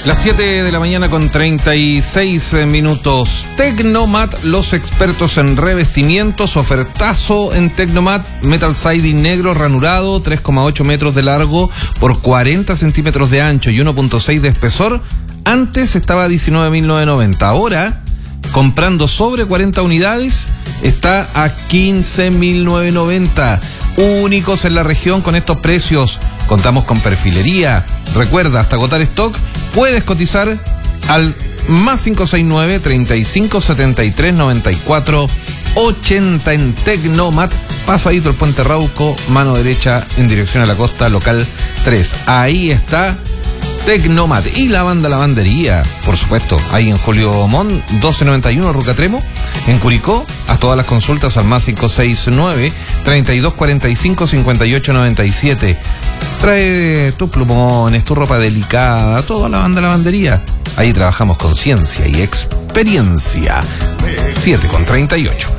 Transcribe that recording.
Las 7 de la mañana con 36 minutos. Tecnomat, los expertos en revestimientos. Ofertazo en Tecnomat. Metal siding negro ranurado, 3,8 metros de largo por 40 centímetros de ancho y 1,6 de espesor. Antes estaba a 19.990. Ahora, comprando sobre 40 unidades, está a 15.990. Únicos en la región con estos precios. Contamos con perfilería. Recuerda, hasta agotar stock, puedes cotizar al más 569 35 73 94 80 en Tecnomat, pasadito el Puente Rauco, mano derecha en dirección a la costa, local 3. Ahí está Tecnomat. Y la banda lavandería, por supuesto, ahí en Julio Montt, 1291 Rucatremo. En Curicó, haz todas las consultas al más 569 32 45 58 97. Trae tus plumones, tu ropa delicada, toda la banda lavandería. Ahí trabajamos con ciencia y experiencia. 7,38.